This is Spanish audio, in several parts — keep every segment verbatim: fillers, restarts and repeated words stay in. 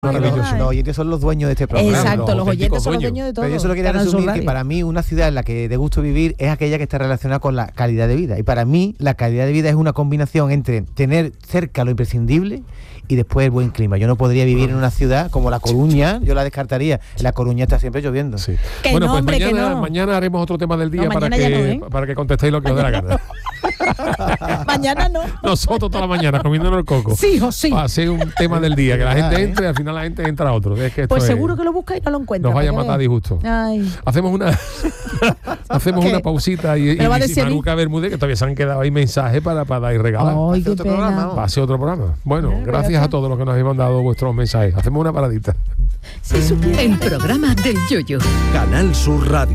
Maravilloso. Los oyentes son los dueños de este programa. Exacto, los, los oyentes son los dueños dueños de todo. Pero yo solo quería resumir que para mí una ciudad en la que de gusto vivir es aquella que está relacionada con la calidad de vida. Y para mí la calidad de vida es una combinación entre tener cerca lo imprescindible y después el buen clima. Yo no podría vivir en una ciudad como La Coruña, yo la descartaría. La Coruña está siempre lloviendo. Sí. Bueno, no, pues hombre, mañana, no. mañana haremos otro tema del día no, para, que, no, ¿eh? para que contestéis lo que mañana os dé la gana. No. Mañana no. Nosotros toda la mañana comiéndonos el coco. Sí, o sí. Para hacer un tema del día, que la gente entre y al final la gente entra a otro. Es que pues es, seguro que lo busca y no lo encuentra. Nos vaya a matar disgusto. Hacemos una hacemos una pausita y, y, y Maruca Bermúdez, que todavía se han quedado ahí mensajes para, para dar y regalar. Ay, qué pena. Va a ser otro programa. Bueno, eh, gracias a todos los que nos habéis mandado vuestros mensajes. Hacemos una paradita. Sí, el programa del Yoyo. Canal Sur Radio.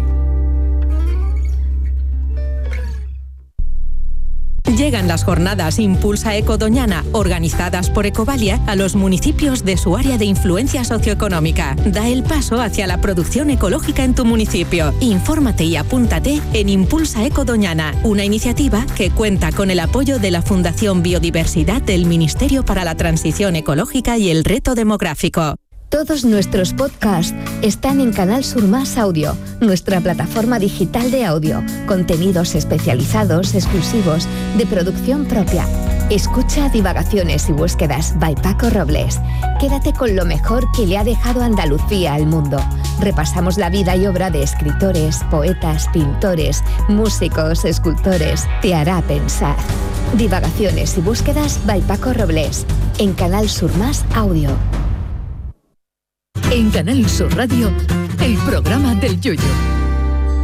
Llegan las jornadas Impulsa Eco Doñana, organizadas por Ecovalia, a los municipios de su área de influencia socioeconómica. Da el paso hacia la producción ecológica en tu municipio. Infórmate y apúntate en Impulsa Eco Doñana, una iniciativa que cuenta con el apoyo de la Fundación Biodiversidad del Ministerio para la Transición Ecológica y el Reto Demográfico. Todos nuestros podcasts están en Canal Sur Más Audio, nuestra plataforma digital de audio, contenidos especializados, exclusivos, de producción propia. Escucha Divagaciones y Búsquedas by Paco Robles. Quédate con lo mejor que le ha dejado Andalucía al mundo. Repasamos la vida y obra de escritores, poetas, pintores, músicos, escultores. Te hará pensar. Divagaciones y Búsquedas by Paco Robles, en Canal Sur Más Audio. En Canal Sur Radio, el programa del Yoyo.